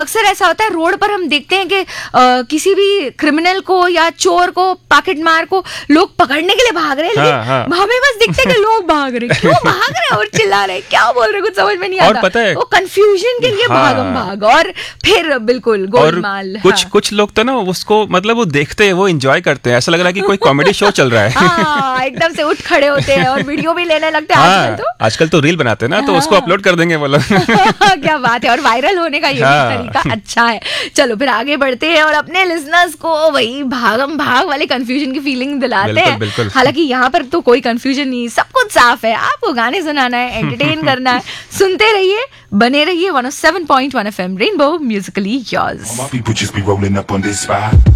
अक्सर ऐसा होता है रोड पर हम देखते हैं कि किसी भी क्रिमिनल को या चोर को, पॉकेट मार को लोग पकड़ने के लिए भाग रहे हैं, लेकिन हमें बस दिखता है कि लोग भाग रहे हैं, क्यों भाग रहे हैं और चिल्ला रहे हैं, क्या बोल रहे हैं, कुछ समझ में नहीं आता। पता है, वो कंफ्यूजन के लिए भागम भाग, और फिर बिल्कुल गोलमाल। कुछ लोग तो ना उसको मतलब वो देखते हैं, वो एंजॉय करते हैं, ऐसा लग रहा है कि कोई कॉमेडी शो चल रहा है। एकदम से उठ खड़े होते हैं और वीडियो भी लेने लगते हैं। आजकल तो रील बनाते हैं ना, तो उसको अपलोड कर देंगे वो लोग। क्या बात है, और वायरल होने का ये भी तरीका अच्छा है। चलो फिर आगे बढ़ते हैं और अपने लिसनर्स को वही भागम भाग वाले कंफ्यूजन की फीलिंग दिलाते हैं। हालांकि यहाँ पर तो कोई कंफ्यूजन नहीं, सब कुछ साफ है। आपको गाने सुनाना है, एंटरटेन करना है, सुनते रहिए, बने रहिए 107.1 FM रेनबो, म्यूजिकली योर्स।